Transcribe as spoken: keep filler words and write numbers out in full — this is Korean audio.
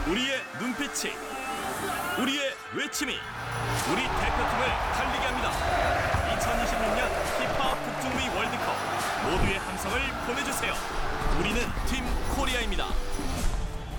우리의 눈빛이, 우리의 외침이 우리 대표팀을 달리게 합니다. 이천이십육 년 피파 북중미 월드컵 모두의 함성을 보내주세요. 우리는 팀 코리아입니다.